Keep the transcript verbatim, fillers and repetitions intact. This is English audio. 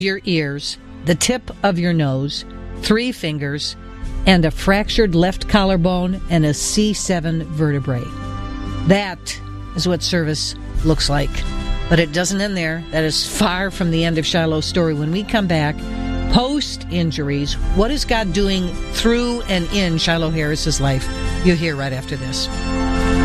your ears, the tip of your nose, three fingers, and a fractured left collarbone and a C seven vertebrae. That is what service looks like. But it doesn't end there. That is far from the end of Shiloh's story. When we come back, post-injuries, what is God doing through and in Shiloh Harris's life? You'll hear right after this.